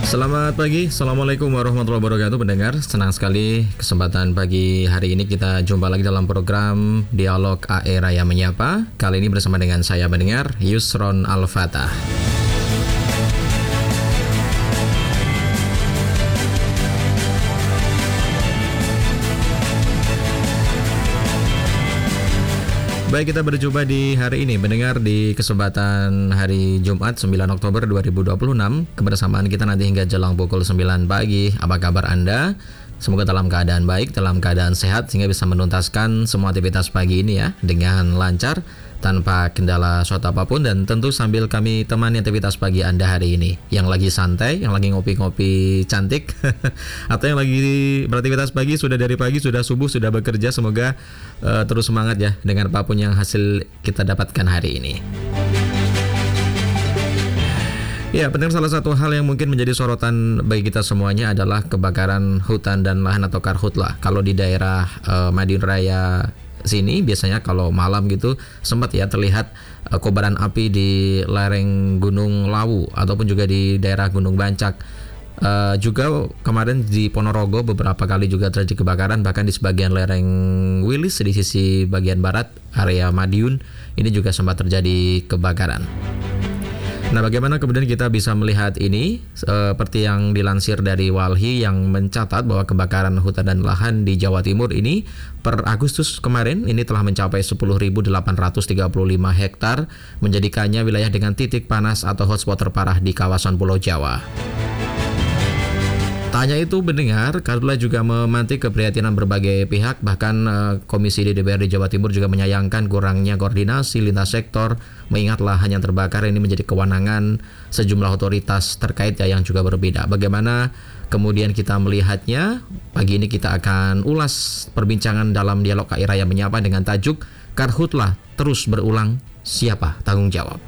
Selamat pagi, Assalamualaikum warahmatullahi wabarakatuh pendengar. Senang sekali kesempatan pagi hari ini kita jumpa lagi dalam program Dialog AE Raya Menyapa. Kali ini bersama dengan saya pendengar Yusron Al-Fatah. Baik, kita berjumpa di hari ini mendengar di kesempatan hari Jumat 9 Oktober 2026. Kebersamaan kita nanti hingga jelang pukul 9 pagi. Apa kabar Anda? Semoga dalam keadaan baik, dalam keadaan sehat sehingga bisa menuntaskan semua aktivitas pagi ini ya dengan lancar tanpa kendala suatu apapun, dan tentu sambil kami temani aktivitas pagi Anda hari ini. Yang lagi santai, yang lagi ngopi-ngopi cantik atau yang lagi beraktivitas pagi, sudah dari pagi, sudah subuh, sudah bekerja, semoga terus semangat ya dengan apapun yang hasil kita dapatkan hari ini. Ya, pendengar, salah satu hal yang mungkin menjadi sorotan bagi kita semuanya adalah kebakaran hutan dan lahan atau karhutla. Kalau di daerah Madiun Raya sini biasanya kalau malam gitu sempat ya terlihat kobaran api di lereng Gunung Lawu ataupun juga di daerah Gunung Bancak. Juga kemarin di Ponorogo beberapa kali juga terjadi kebakaran, bahkan di sebagian lereng Wilis di sisi bagian barat area Madiun ini juga sempat terjadi kebakaran. Nah, bagaimana kemudian kita bisa melihat ini? Seperti yang dilansir dari Walhi yang mencatat bahwa kebakaran hutan dan lahan di Jawa Timur ini per Agustus kemarin ini telah mencapai 10.835 hektar, menjadikannya wilayah dengan titik panas atau hotspot terparah di kawasan Pulau Jawa. Tanya itu mendengar, karena juga memantik keprihatinan berbagai pihak, bahkan Komisi DPRD Jawa Timur juga menyayangkan kurangnya koordinasi lintas sektor, mengingat lahan yang terbakar ini menjadi kewenangan sejumlah otoritas terkait ya yang juga berbeda. Bagaimana kemudian kita melihatnya? Pagi ini kita akan ulas perbincangan dalam Dialog AE Raya Menyapa dengan tajuk Karhutla Terus Berulang, Siapa Tanggung Jawab?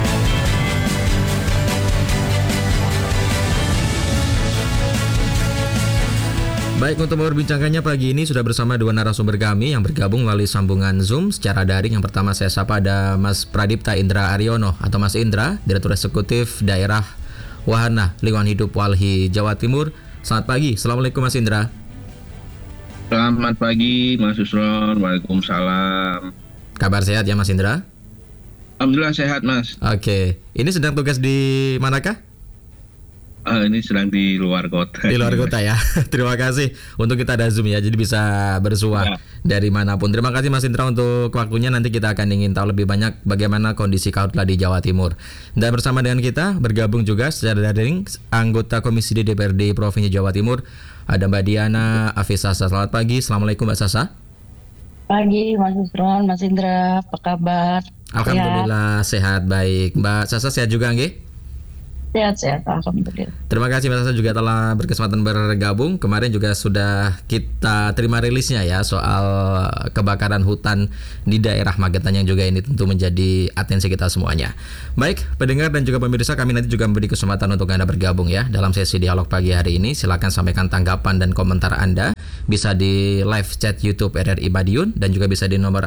Baik, untuk memperbincangkannya pagi ini sudah bersama dua narasumber kami yang bergabung melalui sambungan Zoom secara daring. Yang pertama saya sapa ada Mas Pradipta Indra Aryono atau Mas Indra, Direktur Eksekutif Daerah Wahana Lingkungan Hidup Walhi Jawa Timur. Selamat pagi, Assalamualaikum Mas Indra. Selamat pagi Mas Yusron, Waalaikumsalam. Kabar sehat ya Mas Indra? Alhamdulillah sehat Mas. Oke, ini sedang tugas di manakah? Ini sedang di luar kota. Di luar kota ya. Terima kasih untuk kita ada Zoom ya, jadi bisa bersua ya dari manapun. Terima kasih Mas Indra untuk waktunya. Nanti kita akan ingin tahu lebih banyak bagaimana kondisi karhutla di Jawa Timur. Dan bersama dengan kita bergabung juga secara daring anggota Komisi DPRD Provinsi Jawa Timur ada Mbak Diana Afisasa. Selamat pagi, Assalamualaikum Mbak Sasa. Pagi Mas Yusron, Mas Indra, apa kabar? Alhamdulillah sehat baik. Mbak Sasa sehat juga nggih? Sehat, alhamdulillah. Terima kasih Mbak Sasa juga telah berkesempatan bergabung. Kemarin juga sudah kita terima rilisnya ya soal kebakaran hutan di daerah Magetan yang juga ini tentu menjadi atensi kita semuanya. Baik, pendengar dan juga pemirsa, kami nanti juga memberi kesempatan untuk Anda bergabung ya dalam sesi dialog pagi hari ini. Silakan sampaikan tanggapan dan komentar Anda. Bisa di live chat YouTube RRI Madiun dan juga bisa di nomor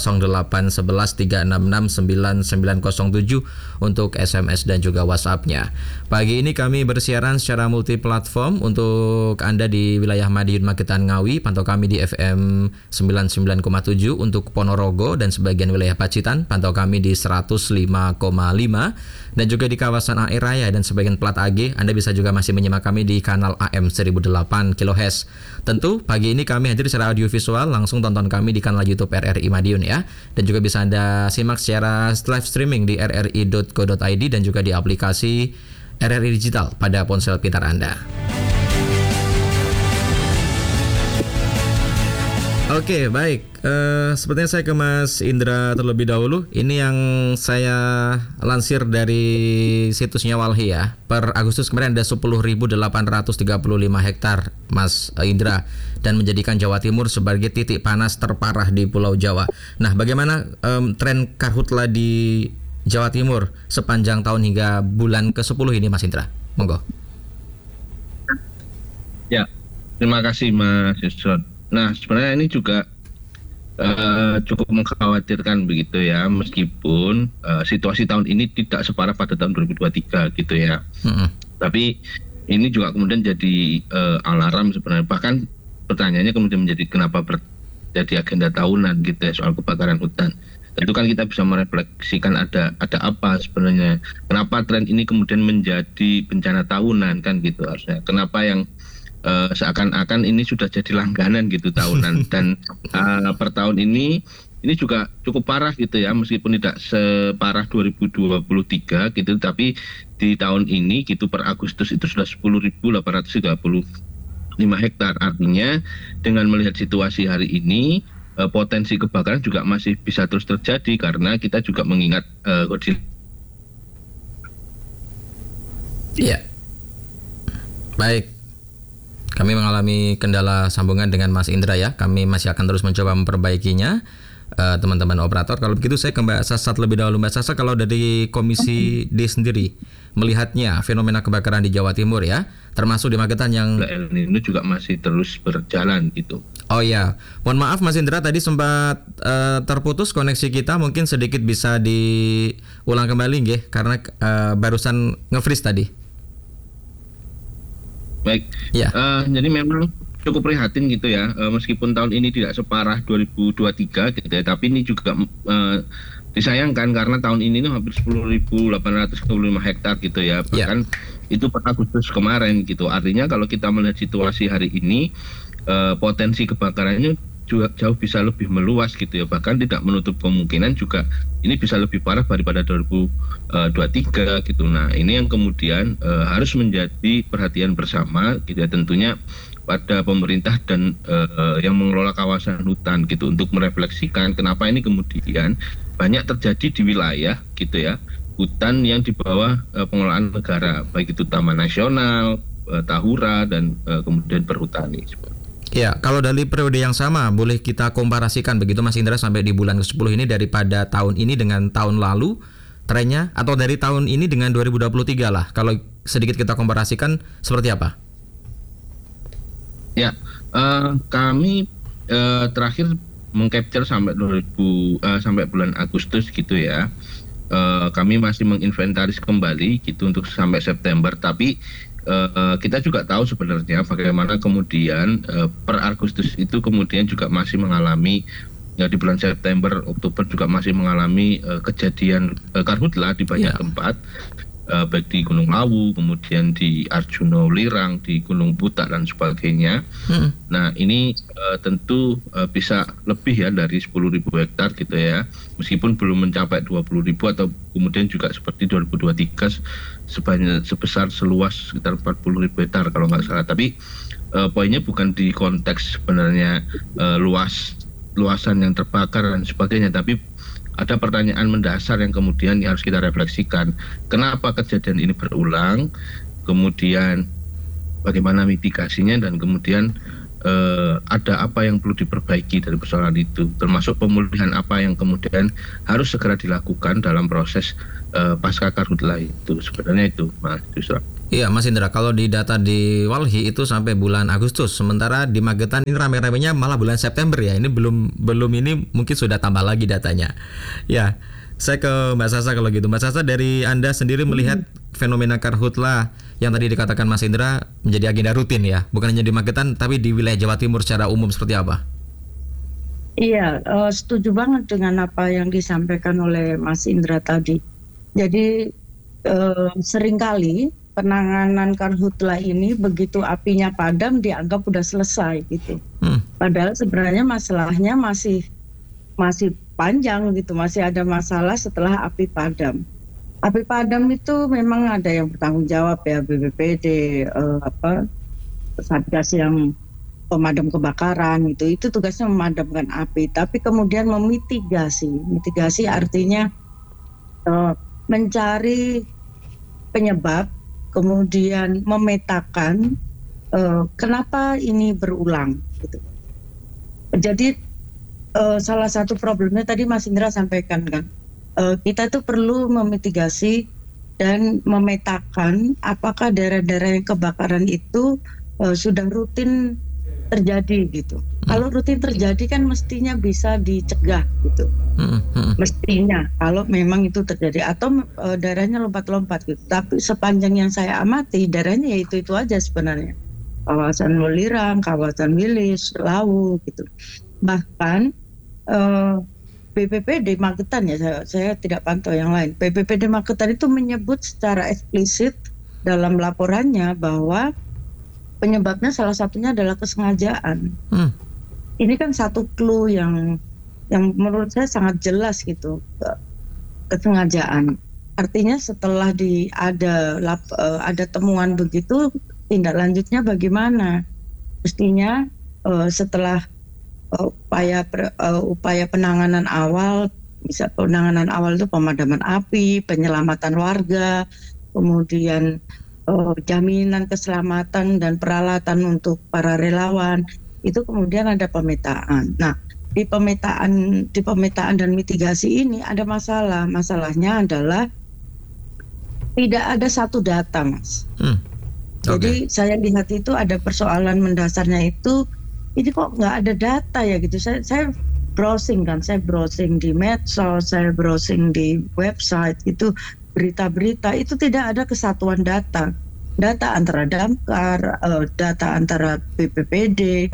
081136699907 untuk SMS dan juga WhatsApp-nya. Pagi ini kami bersiaran secara multiplatform untuk Anda di wilayah Madiun, Magetan, Ngawi. Pantau kami di FM 99,7 untuk Ponorogo dan sebagian wilayah Pacitan. Pantau kami di 105,5 dan juga di kawasan AE Raya dan sebagian plat AG. Anda bisa juga masih menyimak kami di kanal AM 1008 kHz. Tentu pagi ini kami hadir secara audiovisual, langsung tonton kami di kanal YouTube RRI Madiun ya. Dan juga bisa Anda simak secara live streaming di rri.co.id dan juga di aplikasi RRI Digital pada ponsel pintar Anda. Oke, baik. Sepertinya saya ke Mas Indra terlebih dahulu. Ini yang saya lansir dari situsnya Walhi ya. Per Agustus kemarin ada 10.835 hektar, Mas Indra, dan menjadikan Jawa Timur sebagai titik panas terparah di Pulau Jawa. Nah, bagaimana tren karhutla di Jawa Timur sepanjang tahun hingga bulan ke-10 ini, Mas Indra? Monggo. Ya, terima kasih Mas Yusron. Nah, sebenarnya ini juga cukup mengkhawatirkan begitu ya, meskipun situasi tahun ini tidak separah pada tahun 2023 gitu ya. Tapi ini juga kemudian jadi alarm sebenarnya. Bahkan pertanyaannya kemudian menjadi kenapa jadi agenda tahunan gitu ya soal kebakaran hutan. Tentu kan kita bisa merefleksikan ada apa sebenarnya. Kenapa tren ini kemudian menjadi bencana tahunan kan gitu harusnya. Kenapa yang seakan-akan ini sudah jadi langganan gitu tahunan dan per tahun ini juga cukup parah gitu ya, meskipun tidak separah 2023 gitu, tapi di tahun ini gitu per Agustus itu sudah 10.835 hektar. Artinya dengan melihat situasi hari ini potensi kebakaran juga masih bisa terus terjadi karena kita juga mengingat Iya. Baik. Kami mengalami kendala sambungan dengan Mas Indra ya. Kami masih akan terus mencoba memperbaikinya. Teman-teman operator, kalau begitu saya ke Mbak Sasa lebih dahulu. Mbak Sasa, kalau dari Komisi D sendiri melihatnya fenomena kebakaran di Jawa Timur ya, termasuk di Magetan yang El Nino juga masih terus berjalan gitu. Oh ya, mohon maaf Mas Indra, tadi sempat terputus koneksi kita, mungkin sedikit bisa diulang kembali nggih, karena barusan nge-freeze tadi. Baik, ya. Jadi memang cukup prihatin gitu ya, meskipun tahun ini tidak separah 2023 gitu ya, tapi ini juga disayangkan karena tahun ini hampir 10.825 hektar gitu ya, bahkan itu per Agustus kemarin gitu. Artinya kalau kita melihat situasi hari ini, potensi kebakarannya juga jauh bisa lebih meluas gitu ya, bahkan tidak menutup kemungkinan juga ini bisa lebih parah daripada 2023 gitu. Nah ini yang kemudian harus menjadi perhatian bersama gitu ya, tentunya pada pemerintah dan yang mengelola kawasan hutan gitu, untuk merefleksikan kenapa ini kemudian banyak terjadi di wilayah gitu ya, hutan yang di bawah pengelolaan negara, baik itu Taman Nasional, Tahura, dan kemudian Perhutani. Ya, kalau dari periode yang sama boleh kita komparasikan begitu Mas Indra sampai di bulan ke-10 ini, daripada tahun ini dengan tahun lalu trennya, atau dari tahun ini dengan 2023 lah, kalau sedikit kita komparasikan seperti apa? Ya, kami terakhir mengcapture sampai sampai bulan Agustus gitu ya. Kami masih menginventaris kembali gitu untuk sampai September, tapi kita juga tahu sebenarnya bagaimana kemudian per Agustus itu kemudian juga masih mengalami ya, di bulan September, Oktober juga masih mengalami kejadian karhutla di banyak tempat. Baik di Gunung Lawu, kemudian di Arjuna Lirang, di Gunung Butak dan sebagainya. Nah ini tentu bisa lebih ya dari 10.000 hektar gitu ya, meskipun belum mencapai 20.000 atau kemudian juga seperti 2023 sebesar seluas sekitar 40.000 hektar kalau nggak salah. Tapi poinnya bukan di konteks sebenarnya luasan yang terbakar dan sebagainya, tapi ada pertanyaan mendasar yang kemudian harus kita refleksikan. Kenapa kejadian ini berulang? Kemudian bagaimana mitigasinya, dan kemudian ada apa yang perlu diperbaiki dari persoalan itu, termasuk pemulihan apa yang kemudian harus segera dilakukan dalam proses pasca karhutla itu. Sebenarnya itu, Mas Yusra. Iya Mas Indra, kalau di data di Walhi itu sampai bulan Agustus, sementara di Magetan ini rame-ramenya malah bulan September ya. Ini belum ini mungkin sudah tambah lagi datanya. Ya, saya ke Mbak Sasa kalau gitu. Mbak Sasa, dari Anda sendiri melihat fenomena karhutla yang tadi dikatakan Mas Indra menjadi agenda rutin ya, bukan hanya di Magetan tapi di wilayah Jawa Timur secara umum, seperti apa? Iya, setuju banget dengan apa yang disampaikan oleh Mas Indra tadi. Jadi seringkali penanganan karhutla ini begitu apinya padam dianggap udah selesai gitu. Padahal sebenarnya masalahnya masih panjang gitu, masih ada masalah setelah api padam. Api padam itu memang ada yang bertanggung jawab ya, BPBD, Satgas yang pemadam kebakaran itu tugasnya memadamkan api. Tapi kemudian mitigasi artinya mencari penyebab, kemudian memetakan kenapa ini berulang gitu. Jadi salah satu problemnya tadi Mas Indra sampaikan kan, kita tuh perlu memitigasi dan memetakan apakah daerah-daerah yang kebakaran itu sudah rutin terjadi gitu. Kalau rutin terjadi kan mestinya bisa dicegah gitu. Mestinya kalau memang itu terjadi, atau daerahnya lompat-lompat gitu. Tapi sepanjang yang saya amati daerahnya ya itu aja sebenarnya. Kawasan Welirang, kawasan Wilis, Lawu gitu. Bahkan BPPD Magetan ya, saya tidak pantau yang lain. BPPD Magetan itu menyebut secara eksplisit dalam laporannya bahwa penyebabnya salah satunya adalah kesengajaan. Ini kan satu clue yang menurut saya sangat jelas gitu, kesengajaan. Artinya setelah ada temuan begitu, tindak lanjutnya bagaimana? Mestinya setelah upaya penanganan awal, bisa penanganan awal itu pemadaman api, penyelamatan warga, kemudian jaminan keselamatan dan peralatan untuk para relawan, itu kemudian ada pemetaan. Nah, di pemetaan dan mitigasi ini ada masalahnya adalah tidak ada satu data, Mas. Jadi saya lihat itu ada persoalan mendasarnya itu, ini kok nggak ada data ya gitu. Saya browsing di medsos, saya browsing di website itu, berita-berita itu tidak ada kesatuan data antara Damkar, data antara BPPD,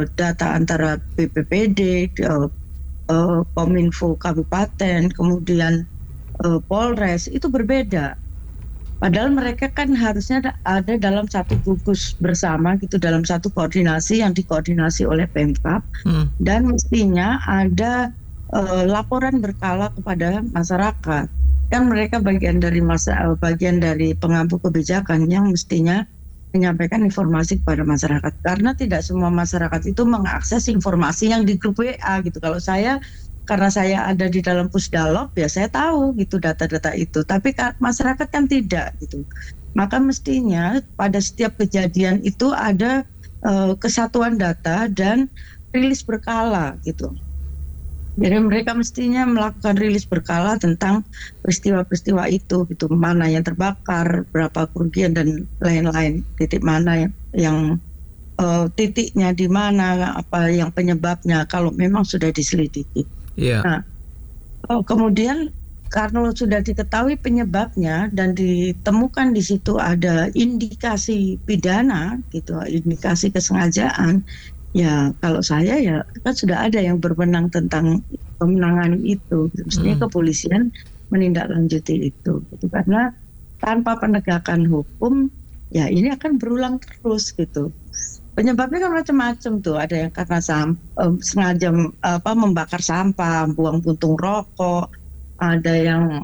Kominfo Kabupaten, kemudian Polres, itu berbeda. Padahal mereka kan harusnya ada dalam satu gugus bersama gitu, dalam satu koordinasi yang dikoordinasi oleh Pemkab, dan mestinya ada laporan berkala kepada masyarakat. Kan mereka bagian dari pengampu kebijakan yang mestinya menyampaikan informasi kepada masyarakat, karena tidak semua masyarakat itu mengakses informasi yang di grup WA gitu. Kalau karena saya ada di dalam Pusdalop ya saya tahu gitu data-data itu, tapi masyarakat kan tidak gitu. Maka mestinya pada setiap kejadian itu ada kesatuan data dan rilis berkala gitu. Jadi mereka mestinya melakukan rilis berkala tentang peristiwa-peristiwa itu gitu, mana yang terbakar, berapa kerugian dan lain-lain, titik mana yang titiknya di mana, apa yang penyebabnya kalau memang sudah diselidiki. Nah, kemudian karena sudah diketahui penyebabnya dan ditemukan di situ ada indikasi pidana gitu, indikasi kesengajaan. Ya kalau saya ya kan sudah ada yang berwenang tentang pemenangan itu, mestinya kepolisian menindaklanjuti itu gitu. Karena tanpa penegakan hukum ya ini akan berulang terus gitu. Penyebabnya kan macam-macam tuh, ada yang karena sengaja membakar sampah, buang puntung rokok, ada yang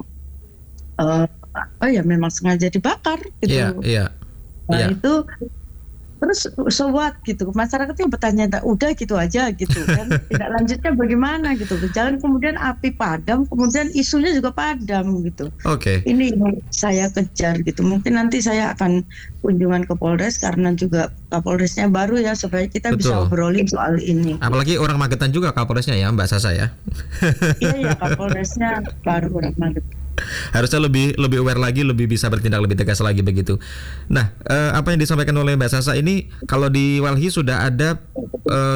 memang sengaja dibakar gitu. Nah itu terus so what gitu, masyarakatnya bertanya, udah gitu aja gitu kan, tidak lanjutnya bagaimana gitu, berjalan kemudian api padam, kemudian isunya juga padam gitu. Ini saya kejar gitu, mungkin nanti saya akan kunjungan ke Polres karena juga Kapolresnya baru ya, supaya kita bisa obrolin soal ini. Apalagi orang Magetan juga Kapolresnya ya Mbak Sasa ya. Iya Kapolresnya baru orang Magetan. Harusnya lebih aware lagi, lebih bisa bertindak lebih tegas lagi begitu. Nah, apa yang disampaikan oleh Mbak Sasa ini, kalau di Walhi sudah ada